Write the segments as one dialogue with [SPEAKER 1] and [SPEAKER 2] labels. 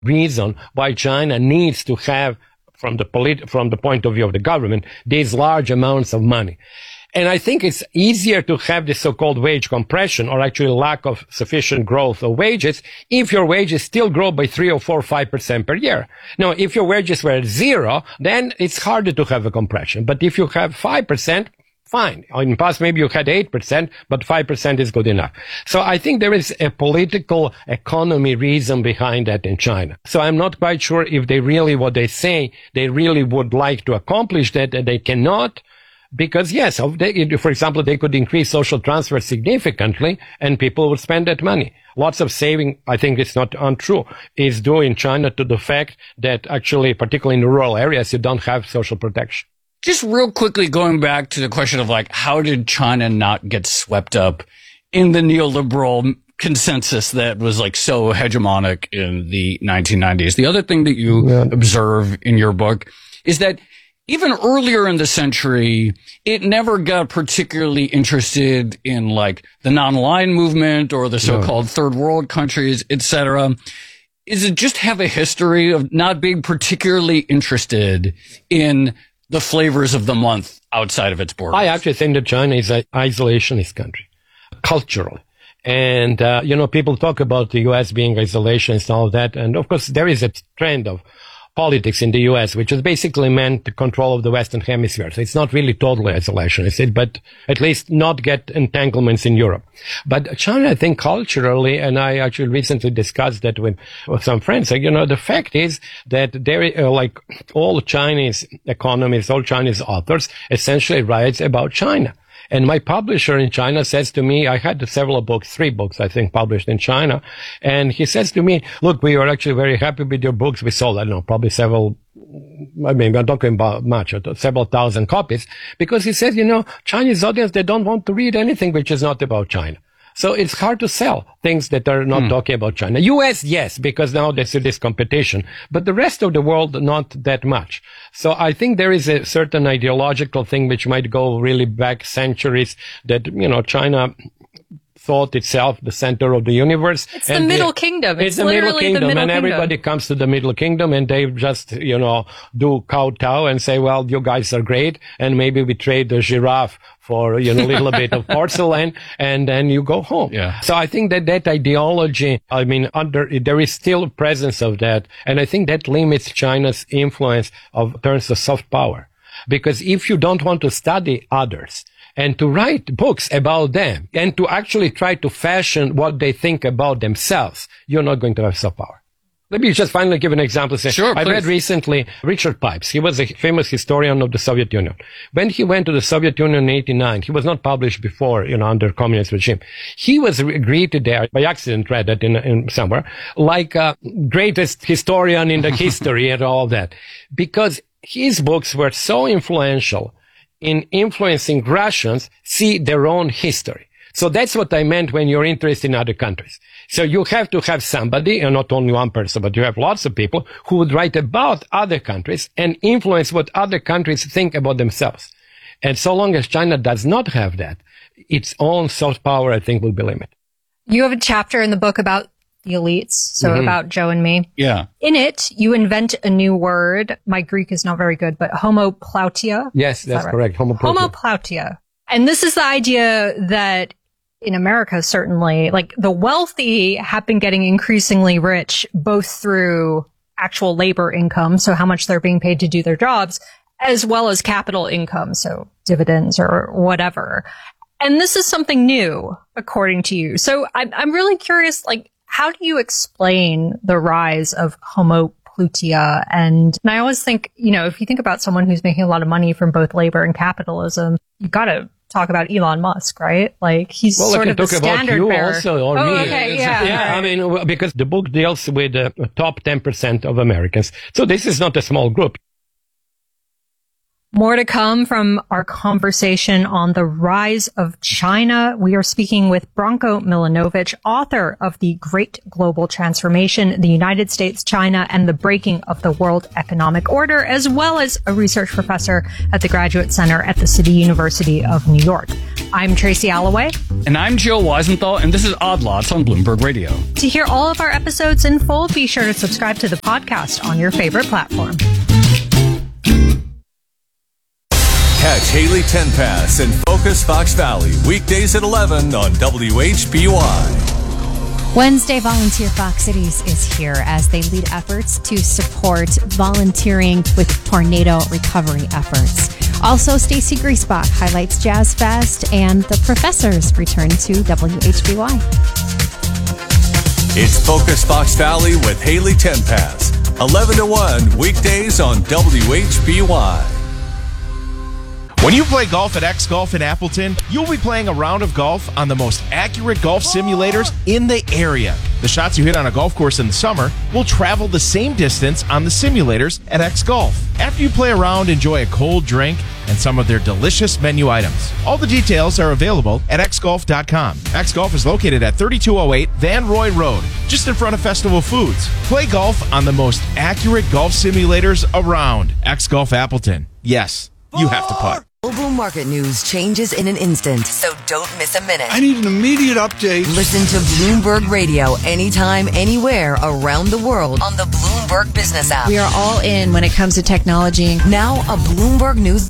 [SPEAKER 1] reason why China needs to have, from the point of view of the government, these large amounts of money. And I think it's easier to have this so-called wage compression, or actually lack of sufficient growth of wages, if your wages still grow by 3 or 4 or 5% per year. Now, if your wages were 0, then it's harder to have a compression. But if you have 5%, fine. In the past, maybe you had 8%, but 5% is good enough. So I think there is a political economy reason behind that in China. So I'm not quite sure if they really, what they say, they really would like to accomplish that, and they cannot. Because yes, for example, they could increase social transfer significantly and people would spend that money. Lots of saving, I think it's not untrue, is due in China to the fact that actually, particularly in the rural areas, you don't have social protection.
[SPEAKER 2] Just real quickly going back to the question of like, how did China not get swept up in the neoliberal consensus that was like so hegemonic in the 1990s? The other thing that you observe in your book is that even earlier in the century, it never got particularly interested in like the non-aligned movement or the so-called third world countries, etc. Is it just have a history of not being particularly interested in the flavors of the month outside of its borders? I
[SPEAKER 1] actually think that China is an isolationist country, culturally. And, people talk about the U.S. being isolationist and all that. And of course, there is a trend of politics in the U.S., which is basically meant to control of the Western Hemisphere. So it's not really totally isolationist, but at least not get entanglements in Europe. But China, I think culturally, and I actually recently discussed that with some friends, the fact is that there, like all Chinese economists, all Chinese authors essentially write about China. And my publisher in China says to me, I had several books, 3 books, I think, published in China. And he says to me, look, we are actually very happy with your books. We sold, I don't know, probably I'm talking about much, several thousand copies. Because he says, Chinese audience, they don't want to read anything which is not about China. So it's hard to sell things that are not talking about China. US, yes, because now there's this competition, but the rest of the world, not that much. So I think there is a certain ideological thing which might go really back centuries that, China thought itself the center of the universe.
[SPEAKER 3] It's the Middle Kingdom. It's the Middle Kingdom.
[SPEAKER 1] And everybody comes to the Middle Kingdom and they just, do kowtow and say, well, you guys are great. And maybe we trade the giraffe for, a little bit of porcelain and then you go home.
[SPEAKER 2] Yeah.
[SPEAKER 1] So I think that ideology, there is still presence of that. And I think that limits China's influence of terms of soft power. Because if you don't want to study others, and to write books about them, and to actually try to fashion what they think about themselves, you're not going to have soft power. Let me just finally give an example.
[SPEAKER 2] Sure,
[SPEAKER 1] I read recently Richard Pipes. He was a famous historian of the Soviet Union. When he went to the Soviet Union in 1989, he was not published before, under communist regime. He was greeted there, by accident read that in somewhere, like greatest historian in the history and all that. Because his books were so influential in influencing Russians see their own history. So that's what I meant when you're interested in other countries. So you have to have somebody, and not only one person, but you have lots of people who would write about other countries and influence what other countries think about themselves. And so long as China does not have that, its own soft power, I think, will be limited.
[SPEAKER 3] You have a chapter in the book about the elites, so about Joe and me.
[SPEAKER 2] Yeah.
[SPEAKER 3] In it, you invent a new word. My Greek is not very good, but homoplautia.
[SPEAKER 1] Yes, that's correct.
[SPEAKER 3] Homoplautia. And this is the idea that in America, certainly, like the wealthy have been getting increasingly rich, both through actual labor income, so how much they're being paid to do their jobs, as well as capital income, so dividends or whatever. And this is something new, according to you. So I'm really curious, like, how do you explain the rise of homoplautia? And I always think, if you think about someone who's making a lot of money from both labor and capitalism, you got to talk about Elon Musk, right? Like he's sort of the standard bearer.
[SPEAKER 1] Also, or me.
[SPEAKER 3] Okay, yeah.
[SPEAKER 1] I mean, because the book deals with the top 10% of Americans. So this is not a small group.
[SPEAKER 3] More to come from our conversation on the rise of China. We are speaking with Branko Milanovic, author of The Great Global Transformation, the United States, China, and the Breaking of the World Economic Order, as well as a research professor at the Graduate Center at the City University of New York. I'm Tracy Alloway.
[SPEAKER 2] And I'm Joe Weisenthal, and this is Odd Lots on Bloomberg Radio.
[SPEAKER 3] To hear all of our episodes in full, be sure to subscribe to the podcast on your favorite platform.
[SPEAKER 4] Catch Haley Tenpass and Focus Fox Valley weekdays at 11 on WHBY.
[SPEAKER 5] Wednesday, Volunteer Fox Cities is here as they lead efforts to support volunteering with tornado recovery efforts. Also, Stacey Griesbach highlights Jazz Fest, and the professors return to WHBY.
[SPEAKER 4] It's Focus Fox Valley with Haley Tenpass, 11 to 1 weekdays on WHBY.
[SPEAKER 6] When you play golf at X Golf in Appleton, you'll be playing a round of golf on the most accurate golf simulators in the area. The shots you hit on a golf course in the summer will travel the same distance on the simulators at X Golf. After you play around, enjoy a cold drink and some of their delicious menu items. All the details are available at xgolf.com. X Golf is located at 3208 Van Roy Road, just in front of Festival Foods. Play golf on the most accurate golf simulators around. X Golf Appleton. Yes, you have to putt.
[SPEAKER 7] Global market news changes in an instant, so don't miss a minute.
[SPEAKER 8] I need an immediate update.
[SPEAKER 7] Listen to Bloomberg Radio anytime, anywhere around the world on the Bloomberg Business app.
[SPEAKER 9] We are all in when it comes to technology.
[SPEAKER 7] Now a Bloomberg News.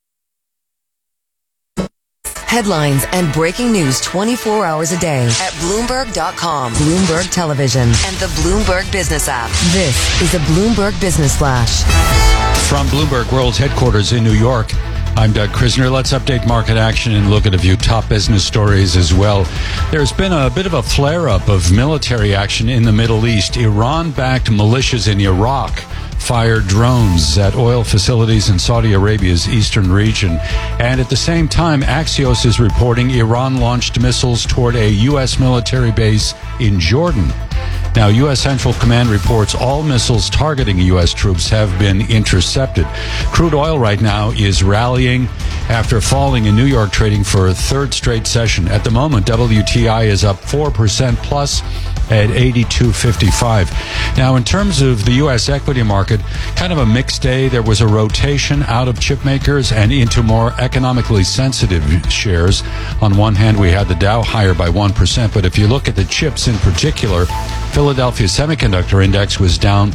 [SPEAKER 7] Headlines and breaking news 24 hours a day at Bloomberg.com, Bloomberg Television, and the Bloomberg Business app. This is a Bloomberg Business Flash.
[SPEAKER 10] From Bloomberg World's headquarters in New York, I'm Doug Krisner. Let's update market action and look at a few top business stories as well. There's been a bit of a flare-up of military action in the Middle East. Iran-backed militias in Iraq fired drones at oil facilities in Saudi Arabia's eastern region. And at the same time, Axios is reporting Iran launched missiles toward a U.S. military base in Jordan. Now, U.S. Central Command reports all missiles targeting U.S. troops have been intercepted. Crude oil right now is rallying after falling in New York, trading for a third straight session. At the moment, WTI is up 4% plus at 82.55. Now, in terms of the U.S. equity market, kind of a mixed day. There was a rotation out of chip makers and into more economically sensitive shares. On one hand, we had the Dow higher by 1%, but if you look at the chips in particular, Philadelphia Semiconductor Index was down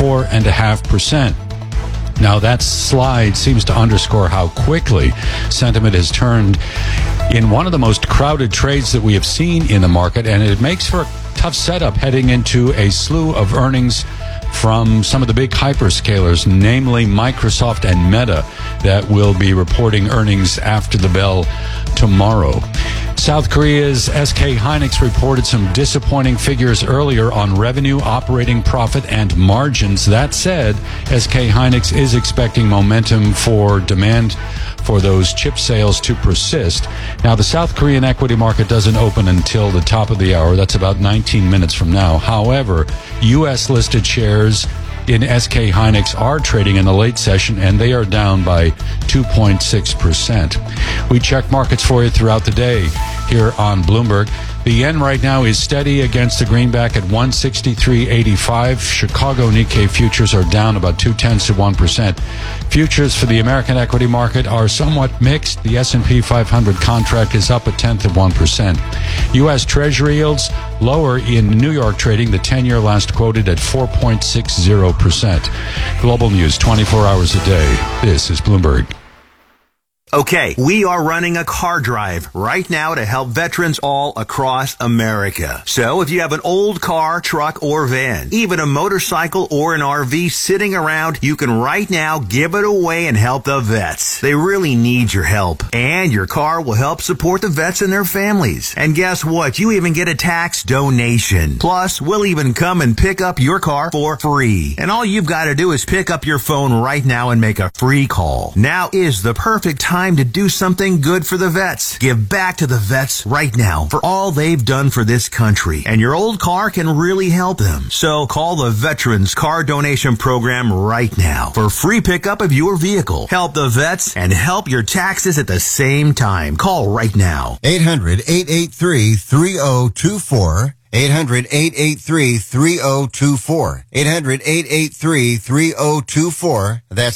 [SPEAKER 10] 4.5%. Now, that slide seems to underscore how quickly sentiment has turned in one of the most crowded trades that we have seen in the market, and it makes for a tough setup heading into a slew of earnings from some of the big hyperscalers, namely Microsoft and Meta, that will be reporting earnings after the bell tomorrow. South Korea's SK Hynix reported some disappointing figures earlier on revenue, operating profit, and margins. That said, SK Hynix is expecting momentum for demand for those chip sales to persist. Now, the South Korean equity market doesn't open until the top of the hour. That's about 19 minutes from now. However, U.S. listed shares in SK Hynix are trading in the late session, and they are down by 2.6%. We check markets for you throughout the day here on Bloomberg. The yen right now is steady against the greenback at 163.85. Chicago Nikkei futures are down about 0.2%. Futures for the American equity market are somewhat mixed. The S&P 500 contract is up 0.1%. U.S. Treasury yields lower in New York trading. The 10-year last quoted at 4.60%. Global news 24 hours a day. This is Bloomberg.
[SPEAKER 11] Okay, we are running a car drive right now to help veterans all across America. So if you have an old car, truck, or van, even a motorcycle or an RV sitting around, you can right now give it away and help the vets. They really need your help. And your car will help support the vets and their families. And guess what? You even get a tax donation. Plus, we'll even come and pick up your car for free. And all you've got to do is pick up your phone right now and make a free call. Now is the perfect time time to do something good for the vets. Give back to the vets right now for all they've done for this country. And your old car can really help them. So call the Veterans Car Donation Program right now for free pickup of your vehicle. Help the vets and help your taxes at the same time. Call right now.
[SPEAKER 8] 800-883-3024. 800-883-3024. 800-883-3024. That's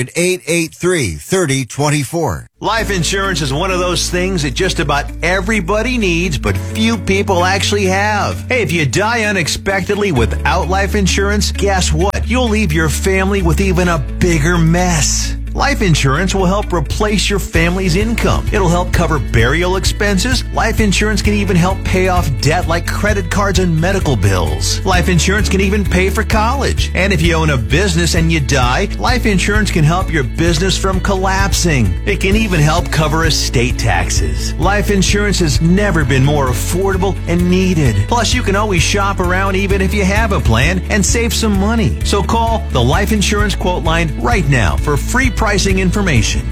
[SPEAKER 8] 800-883-3024.
[SPEAKER 11] Life insurance is one of those things that just about everybody needs, but few people actually have. Hey, if you die unexpectedly without life insurance, guess what? You'll leave your family with even a bigger mess. Life insurance will help replace your family's income. It'll help cover burial expenses. Life insurance can even help pay off debt like credit cards and medical bills. Life insurance can even pay for college. And if you own a business and you die, life insurance can help your business from collapsing. It can even help cover estate taxes. Life insurance has never been more affordable and needed. Plus, you can always shop around even if you have a plan and save some money. So call the Life Insurance Quote Line right now for free pricing information.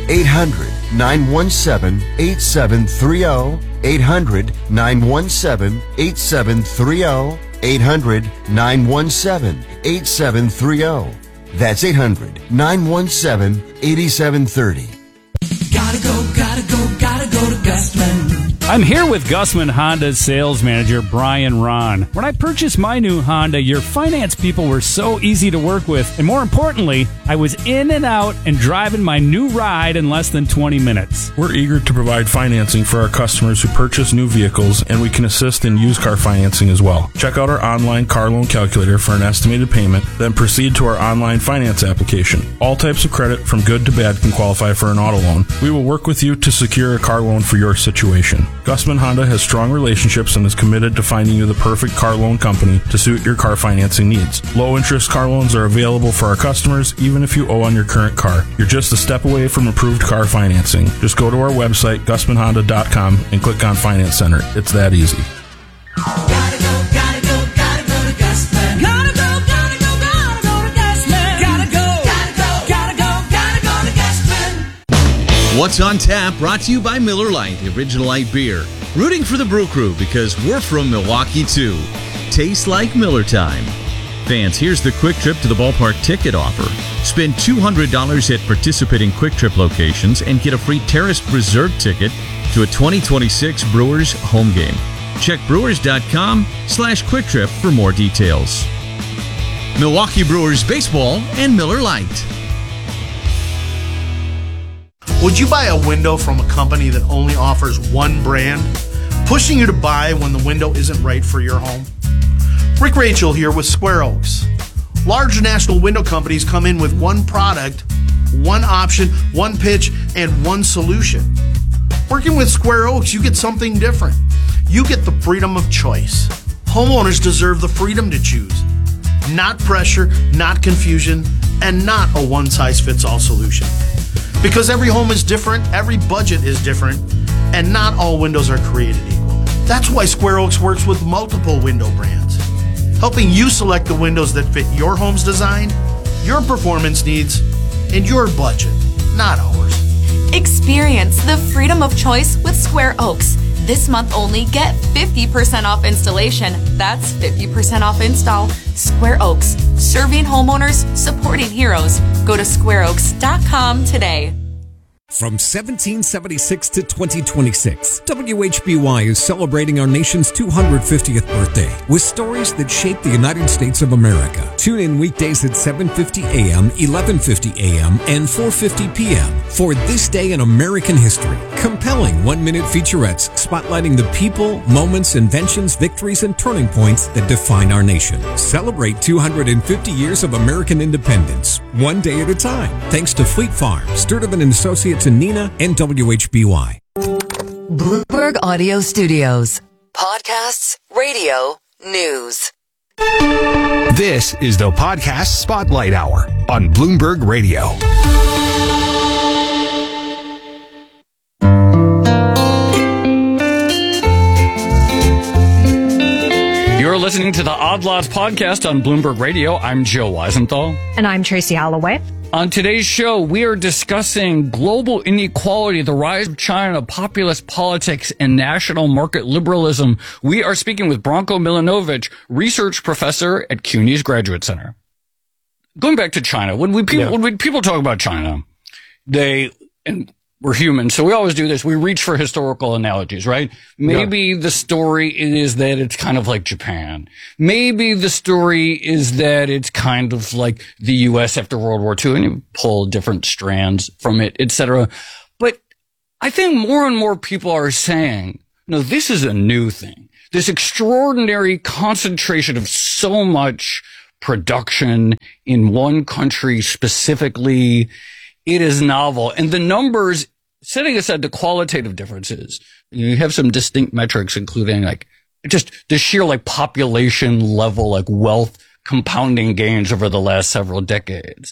[SPEAKER 8] 800-917-8730. 800-917-8730. 800-917-8730. That's 800-917-8730.
[SPEAKER 12] Gotta go to Gustman.
[SPEAKER 13] I'm here with Gustman Honda's sales manager, Brian Ron. When I purchased my new Honda, your finance people were so easy to work with. And more importantly, I was in and out and driving my new ride in less than 20 minutes.
[SPEAKER 14] We're eager to provide financing for our customers who purchase new vehicles, and we can assist in used car financing as well. Check out our online car loan calculator for an estimated payment, then proceed to our online finance application. All types of credit, from good to bad, can qualify for an auto loan. We will work with you to secure a car loan for your situation. Gustman Honda has strong relationships and is committed to finding you the perfect car loan company to suit your car financing needs. Low interest car loans are available for our customers, even if you owe on your current car. You're just a step away from approved car financing. Just go to our website, GustmanHonda.com, and click on Finance Center. It's that easy.
[SPEAKER 12] Gotta go to Gustman. Gotta go to Gustman. Gotta go to Gustman.
[SPEAKER 15] What's on Tap, brought to you by Miller Lite, the original light beer. Rooting for the Brew Crew because we're from Milwaukee too. Tastes like Miller time. Fans, here's the Quick Trip to the Ballpark ticket offer. Spend $200 at participating Quick Trip locations and get a free Terrace Reserve ticket to a 2026 Brewers home game. Check brewers.com/Quick Trip for more details. Milwaukee Brewers baseball and Miller Lite.
[SPEAKER 16] Would you buy a window from a company that only offers one brand, pushing you to buy when the window isn't right for your home? Rick Rachel here with Square Oaks. Large national window companies come in with one product, one option, one pitch, and one solution. Working with Square Oaks, you get something different. You get the freedom of choice. Homeowners deserve the freedom to choose. Not pressure, not confusion, and not a one-size-fits-all solution. Because every home is different, every budget is different, and not all windows are created equal. That's why Square Oaks works with multiple window brands, helping you select the windows that fit your home's design, your performance needs, and your budget, not ours.
[SPEAKER 17] Experience the freedom of choice with Square Oaks. This month only, get 50% off installation. That's 50% off install. Square Oaks, serving homeowners, supporting heroes. Go to squareoaks.com today.
[SPEAKER 18] From 1776 to 2026, WHBY is celebrating our nation's 250th birthday with stories that shape the United States of America. Tune in weekdays at 7:50 a.m., 11:50 a.m., and 4:50 p.m. for This Day in American History. Compelling one-minute featurettes spotlighting the people, moments, inventions, victories, and turning points that define our nation. Celebrate 250 years of American independence, one day at a time. Thanks to Fleet Farm, Sturtevant & Associates in Neenah, and WHBY.
[SPEAKER 7] Bloomberg Audio Studios. Podcasts, radio, news.
[SPEAKER 19] This is the Podcast Spotlight Hour on Bloomberg Radio.
[SPEAKER 2] You're listening to the Odd Lots podcast on Bloomberg Radio. I'm Joe Weisenthal.
[SPEAKER 3] And I'm Tracy Holloway.
[SPEAKER 2] On today's show, we are discussing global inequality, the rise of China, populist politics, and national market liberalism. We are speaking with Branko Milanovic, research professor at CUNY's Graduate Center. Going back to China, when people talk about China, and we're human, so we always do this. We reach for historical analogies, right? Maybe the story is that it's kind of like Japan. Maybe the story is that it's kind of like the U.S. after World War II, and you pull different strands from it, etc. But I think more and more people are saying, no, this is a new thing. This extraordinary concentration of so much production in one country specifically, it is novel. And the numbers, setting aside the qualitative differences, you have some distinct metrics, including like just the sheer like population level, like wealth compounding gains over the last several decades.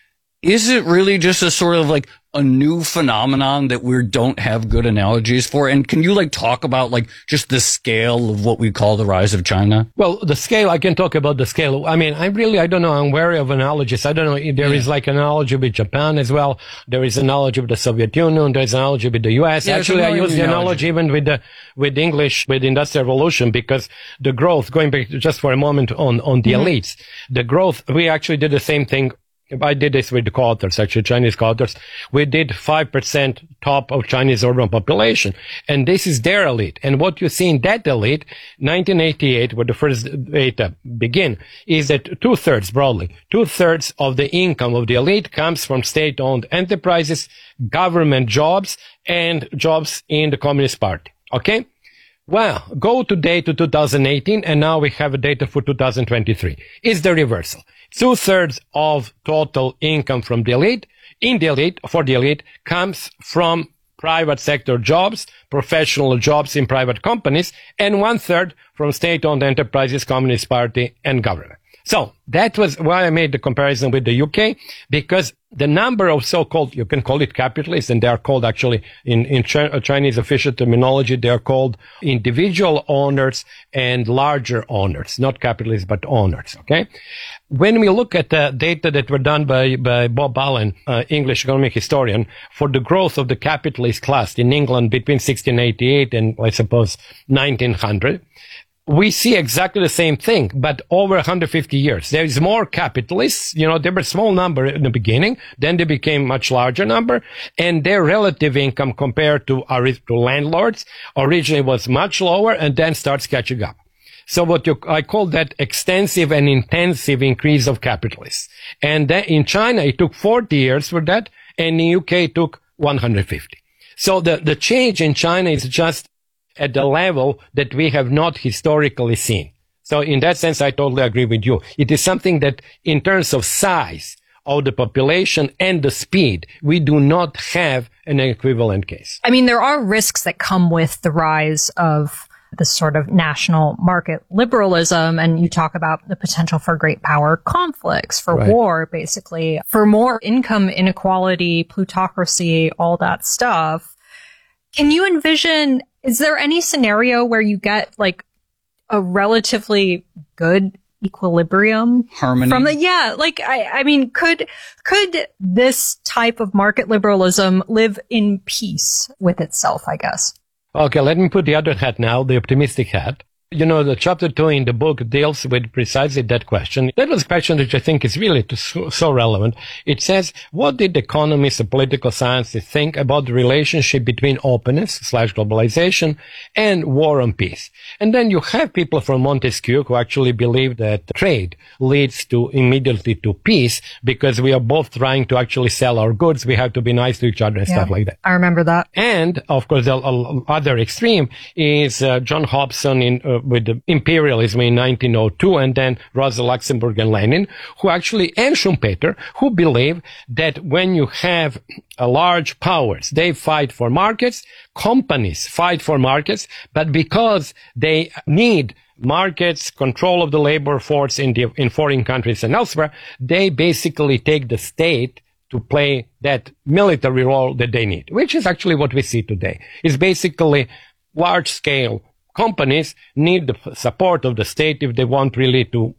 [SPEAKER 2] Is it really just a sort of like a new phenomenon that we don't have good analogies for? And can you like talk about like just the scale of what we call the rise of China?
[SPEAKER 1] Well, the scale, I can talk about the scale. I mean, I don't know. I'm wary of analogies. I don't know if there is like an analogy with Japan as well. There is an analogy with the Soviet Union. There's an analogy with the US. Actually, I use the analogy even with English, with the Industrial Revolution, because the growth, going back just for a moment on the elites, the growth, we actually did the same thing. I did this with the co-authors, actually, Chinese co-authors. We did 5% top of Chinese urban population. And this is their elite. And what you see in that elite, 1988, where the first data begin, is that broadly, two-thirds of the income of the elite comes from state-owned enterprises, government jobs, and jobs in the Communist Party. Okay? Well, go today to 2018, and now we have a data for 2023. It's the reversal. 2/3 of total income from the elite, for the elite, comes from private sector jobs, professional jobs in private companies, and 1/3 from state-owned enterprises, Communist Party, and government. So that was why I made the comparison with the UK, because the number of so-called, you can call it capitalists, and they are called actually in Chinese official terminology, they are called individual owners and larger owners, not capitalists, but owners. Okay. When we look at the data that were done by Bob Allen, English economic historian, for the growth of the capitalist class in England between 1688 and I suppose 1900, we see exactly the same thing, but over 150 years. There is more capitalists. They were a small number in the beginning, then they became much larger number, and their relative income compared to landlords originally was much lower and then starts catching up. So I call that extensive and intensive increase of capitalists. And then in China, it took 40 years for that, and in UK, it took 150. So the change in China is just at the level that we have not historically seen. So in that sense, I totally agree with you. It is something that in terms of size of the population and the speed, we do not have an equivalent case.
[SPEAKER 3] I mean, there are risks that come with the rise of this sort of national market liberalism. And you talk about the potential for great power conflicts, for war, basically, for more income inequality, plutocracy, all that stuff. Can you envision, is there any scenario where you get like a relatively good equilibrium?
[SPEAKER 2] Harmony?
[SPEAKER 3] I mean, could this type of market liberalism live in peace with itself, I guess?
[SPEAKER 1] Okay, let me put the other hat now, the optimistic hat. The chapter 2 in the book deals with precisely that question. That was a question which I think is really so relevant. It says, what did economists and political scientists think about the relationship between openness / globalization and war and peace? And then you have people from Montesquieu who actually believe that trade leads immediately to peace because we are both trying to actually sell our goods. We have to be nice to each other and stuff like that.
[SPEAKER 3] I remember that.
[SPEAKER 1] And, of course, the other extreme is John Hobson with the imperialism in 1902, and then Rosa Luxemburg and Lenin, and Schumpeter, who believe that when you have large powers, they fight for markets, companies fight for markets, but because they need markets, control of the labor force in foreign countries and elsewhere, they basically take the state to play that military role that they need, which is actually what we see today. It's basically large-scale companies need the support of the state if they want really to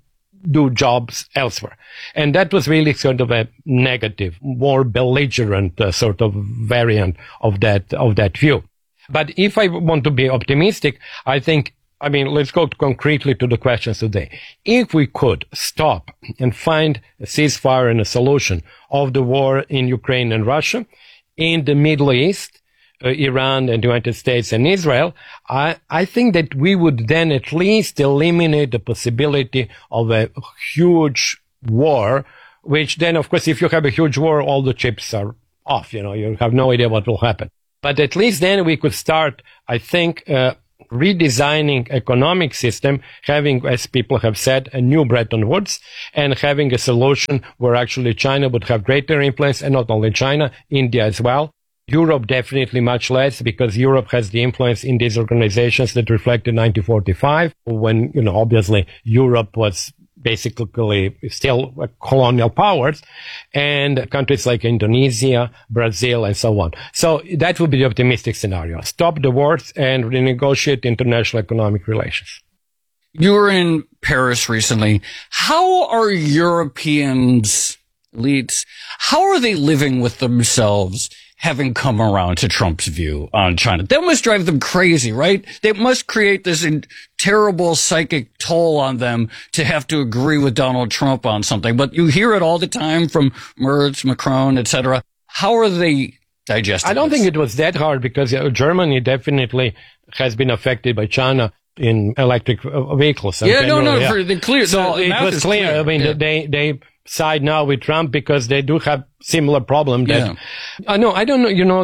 [SPEAKER 1] do jobs elsewhere. And that was really sort of a negative, more belligerent sort of variant of that view. But if I want to be optimistic, let's go concretely to the questions today. If we could stop and find a ceasefire and a solution of the war in Ukraine and Russia, in the Middle East, Iran and the United States and Israel, I think that we would then at least eliminate the possibility of a huge war, which then, of course, if you have a huge war, all the chips are off. You have no idea what will happen. But at least then we could start, I think, redesigning economic system, having, as people have said, a new Bretton Woods, and having a solution where actually China would have greater influence, and not only China, India as well. Europe definitely much less, because Europe has the influence in these organizations that reflected 1945, when, obviously Europe was basically still colonial powers, and countries like Indonesia, Brazil, and so on. So that would be the optimistic scenario. Stop the wars and renegotiate international economic relations.
[SPEAKER 2] You were in Paris recently. How are Europeans, elites, how are they living with themselves, having come around to Trump's view on China? That must drive them crazy, right? They must create this terrible psychic toll on them to have to agree with Donald Trump on something. But you hear it all the time from Merz, Macron, etc. How are they digesting
[SPEAKER 1] I don't think it was that hard, because Germany definitely has been affected by China in electric vehicles.
[SPEAKER 2] For the clear.
[SPEAKER 1] So it was clear. They side now with Trump because they do have similar problem. I don't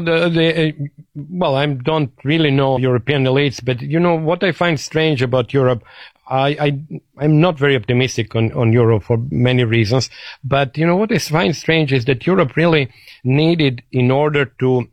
[SPEAKER 1] know. I don't really know European elites, but what I find strange about Europe, I'm not very optimistic on Europe for many reasons. But what I find strange is that Europe really needed, in order to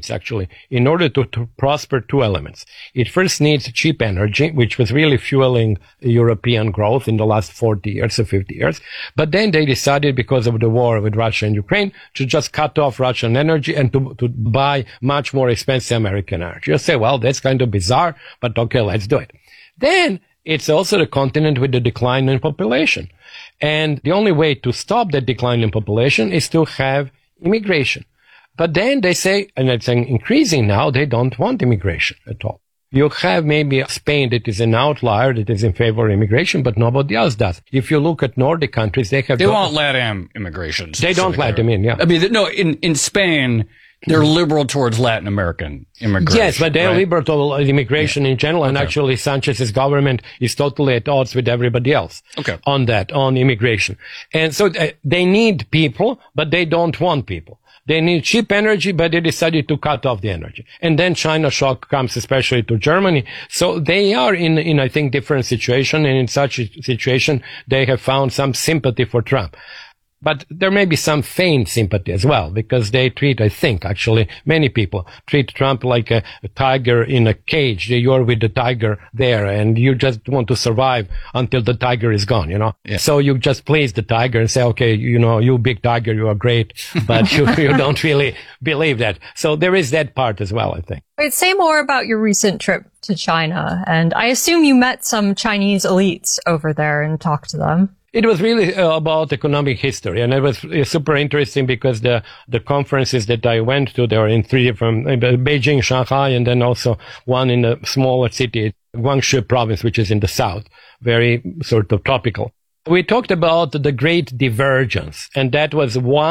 [SPEAKER 1] prosper, two elements. It first needs cheap energy, which was really fueling European growth in the last 40 years or 50 years. But then they decided, because of the war with Russia and Ukraine, to just cut off Russian energy and to buy much more expensive American energy. You say, well, that's kind of bizarre, but okay, let's do it. Then it's also the continent with the decline in population. And the only way to stop that decline in population is to have immigration. But then they say, and it's increasing now, they don't want immigration at all. You have maybe Spain that is an outlier, that is in favor of immigration, but nobody else does. If you look at Nordic countries, they
[SPEAKER 2] want LATAM immigration.
[SPEAKER 1] They don't let them in, yeah.
[SPEAKER 2] In Spain, they're liberal towards Latin American immigration.
[SPEAKER 1] Yes, but they're liberal to immigration in general, and actually Sanchez's government is totally at odds with everybody else on immigration. And so they need people, but they don't want people. They need cheap energy, but they decided to cut off the energy. And then China shock comes, especially to Germany. So they are in I think, different situation. And in such a situation, they have found some sympathy for Trump. But there may be some feigned sympathy as well, because they treat, I think, actually, many people treat Trump like a tiger in a cage. You're with the tiger there, and you just want to survive until the tiger is gone, Yeah. So you just please the tiger and say, okay, you big tiger, you are great, but you don't really believe that. So there is that part as well, I think.
[SPEAKER 3] Wait, say more about your recent trip to China. And I assume you met some Chinese elites over there and talked to them.
[SPEAKER 1] It was really about economic history, and it was super interesting because the conferences that I went to, there were in three different, Beijing, Shanghai, and then also one in a smaller city, Guangxi province, which is in the south, very sort of tropical. We talked about the great divergence, and that was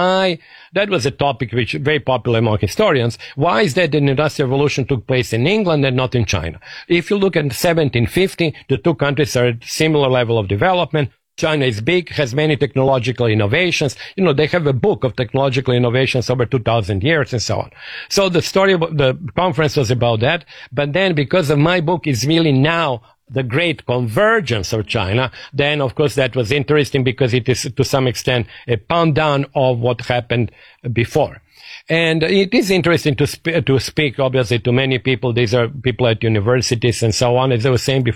[SPEAKER 1] a topic which is very popular among historians. Why is that an industrial revolution took place in England and not in China? If you look at 1750, the two countries are at similar level of development. China is big, has many technological innovations. They have a book of technological innovations over 2,000 years and so on. So the story of the conference was about that. But then because of my book is really now the great convergence of China, then of course that was interesting because it is to some extent a pound down of what happened before. And it is interesting to speak, obviously, to many people. These are people at universities and so on. As I was saying before,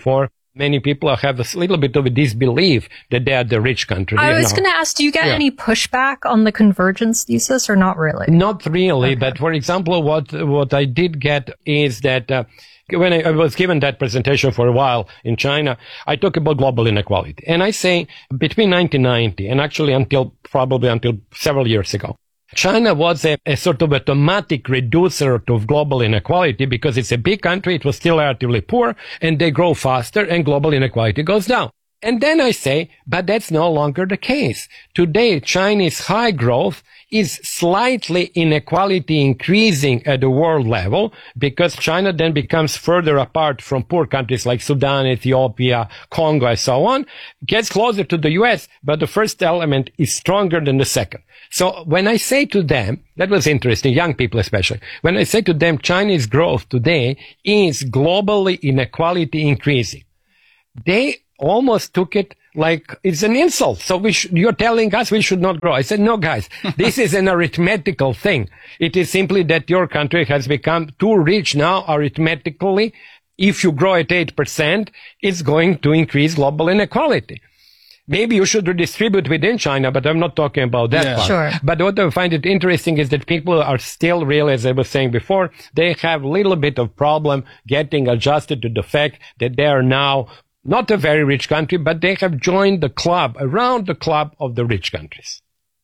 [SPEAKER 1] Many people have a little bit of a disbelief that they are the rich country.
[SPEAKER 3] I was going to ask, do you get any pushback on the convergence thesis or not really?
[SPEAKER 1] Not really, but for example, what I did get is that when I was given that presentation for a while in China, I talk about global inequality. And I say between 1990 and actually until several years ago, China was a sort of automatic reducer of global inequality because it's a big country, it was still relatively poor, and they grow faster and global inequality goes down. And then I say, but that's no longer the case. Today, Chinese high growth is slightly inequality increasing at the world level because China then becomes further apart from poor countries like Sudan, Ethiopia, Congo, and so on, gets closer to the US, but the first element is stronger than the second. So when I say to them, that was interesting, young people especially, when I say to them Chinese growth today is globally inequality increasing, they almost took it like it's an insult. So you're telling us we should not grow. I said, no, guys, this is an arithmetical thing. It is simply that your country has become too rich now arithmetically. If you grow at 8%, it's going to increase global inequality. Maybe you should redistribute within China, but I'm not talking about that part.
[SPEAKER 3] Sure.
[SPEAKER 1] But what I find it interesting is that people are still really, as I was saying before, they have a little bit of problem getting adjusted to the fact that they are now not a very rich country, but they have joined the club, around the club of the rich countries.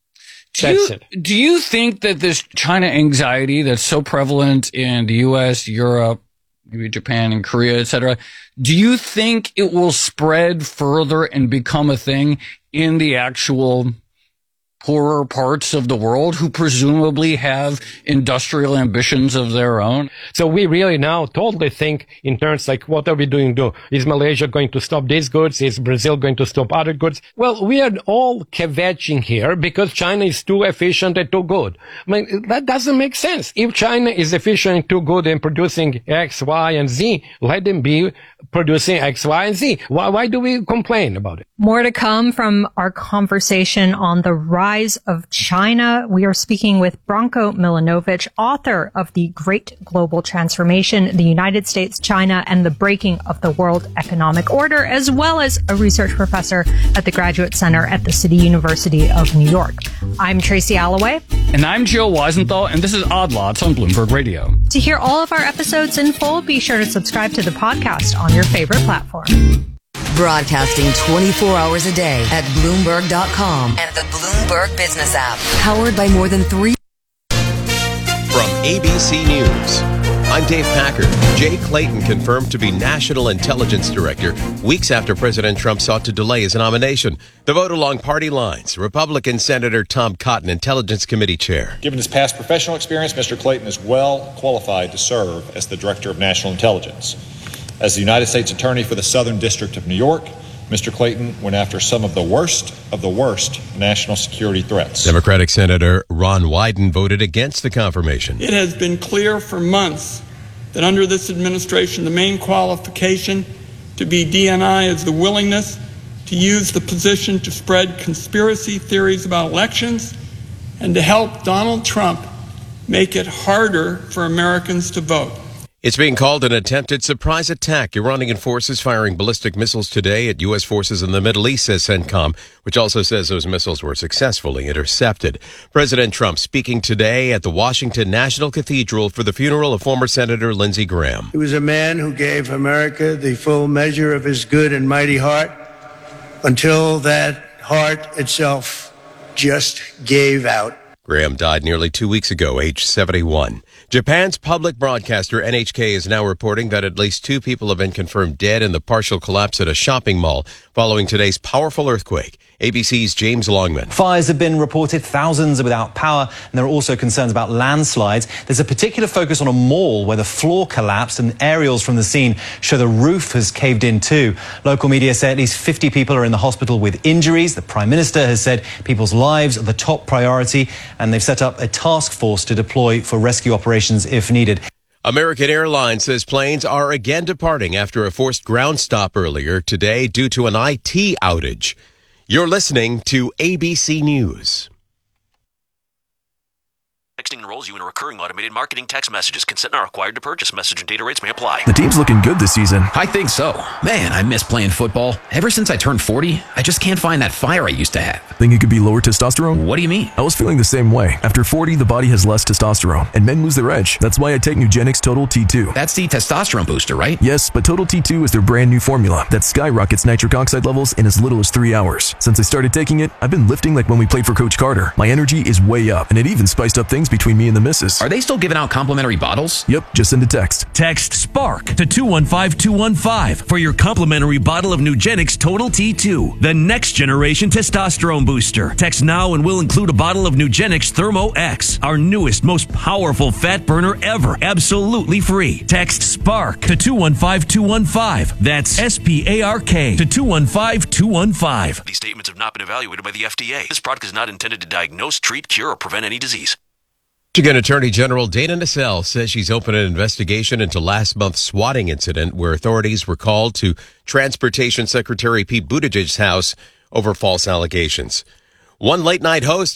[SPEAKER 2] Do you think that this China anxiety that's so prevalent in the U.S., Europe, maybe Japan and Korea, etc., do you think it will spread further and become a thing in the actual poorer parts of the world who presumably have industrial ambitions of their own?
[SPEAKER 1] So we really now totally think in terms like, what are we doing? Is Malaysia going to stop these goods? Is Brazil going to stop other goods? Well, we are all kvetching here because China is too efficient and too good. I mean, that doesn't make sense. If China is efficient and too good in producing X, Y, and Z, let them be producing X, Y, and Z. Why do we complain about it?
[SPEAKER 3] More to come from our conversation on the rise of China. We are speaking with Branko Milanovic, author of The Great Global Transformation, the United States, China, and the Breaking of the World Economic Order, as well as a research professor at the Graduate Center at the City University of New York. I'm Tracy Alloway.
[SPEAKER 2] And I'm Joe Weisenthal, and this is Odd Lots on Bloomberg Radio.
[SPEAKER 3] To hear all of our episodes in full, be sure to subscribe to the podcast on your favorite platform.
[SPEAKER 7] Broadcasting 24 hours a day at Bloomberg.com and the Bloomberg Business app. Powered by more than 3.
[SPEAKER 20] From ABC News, I'm Dave Packard. Jay Clayton confirmed to be National Intelligence Director weeks after President Trump sought to delay his nomination. The vote along party lines. Republican Senator Tom Cotton, Intelligence Committee Chair.
[SPEAKER 21] Given his past professional experience, Mr. Clayton is well qualified to serve as the Director of National Intelligence. As the United States Attorney for the Southern District of New York, Mr. Clayton went after some of the worst national security threats.
[SPEAKER 20] Democratic Senator Ron Wyden voted against the confirmation.
[SPEAKER 22] It has been clear for months that under this administration, the main qualification to be DNI is the willingness to use the position to spread conspiracy theories about elections and to help Donald Trump make it harder for Americans to vote.
[SPEAKER 20] It's being called an attempted surprise attack. Iranian forces firing ballistic missiles today at U.S. forces in the Middle East, says CENTCOM, which also says those missiles were successfully intercepted. President Trump speaking today at the Washington National Cathedral for the funeral of former Senator Lindsey Graham.
[SPEAKER 23] He was a man who gave America the full measure of his good and mighty heart until that heart itself just gave out.
[SPEAKER 20] Graham died nearly 2 weeks ago, aged 71. Japan's public broadcaster NHK is now reporting that at least 2 people have been confirmed dead in the partial collapse at a shopping mall following today's powerful earthquake. ABC's James Longman.
[SPEAKER 24] Fires have been reported, thousands are without power, and there are also concerns about landslides. There's a particular focus on a mall where the floor collapsed, and aerials from the scene show the roof has caved in too. Local media say at least 50 people are in the hospital with injuries. The Prime Minister has said people's lives are the top priority, and they've set up a task force to deploy for rescue operations if needed.
[SPEAKER 20] American Airlines says planes are again departing after a forced ground stop earlier today due to an IT outage. You're listening to ABC News.
[SPEAKER 4] Texting enrolls you in a recurring automated marketing text messages. Consent not required to purchase. Message and data rates may apply.
[SPEAKER 5] The team's looking good this season.
[SPEAKER 6] I think so. Man, I miss playing football. Ever since I turned 40, I just can't find that fire I used to have.
[SPEAKER 5] Think it could be lower testosterone?
[SPEAKER 6] What do you mean?
[SPEAKER 5] I was feeling the same way. After 40, the body has less testosterone, and men lose their edge. That's why I take Nugenix Total T2.
[SPEAKER 6] That's the testosterone booster, right?
[SPEAKER 5] Yes, but Total T2 is their brand new formula that skyrockets nitric oxide levels in as little as 3 hours. Since I started taking it, I've been lifting like when we played for Coach Carter. My energy is way up, and it even spiced up things between me and the missus.
[SPEAKER 6] Are they still giving out complimentary bottles?
[SPEAKER 5] Yep, just send a text.
[SPEAKER 9] Text SPARK to 215-215 for your complimentary bottle of Nugenix Total T2, the next generation testosterone booster. Text now and we'll include a bottle of Nugenix Thermo X, our newest, most powerful fat burner ever, absolutely free. Text SPARK to 215-215. That's SPARK to 215-215.
[SPEAKER 4] These statements have not been evaluated by the FDA. This product is not intended to diagnose, treat, cure, or prevent any disease.
[SPEAKER 20] Michigan Attorney General Dana Nessel says she's opened an investigation into last month's swatting incident where authorities were called to Transportation Secretary Pete Buttigieg's house over false allegations. One late-night host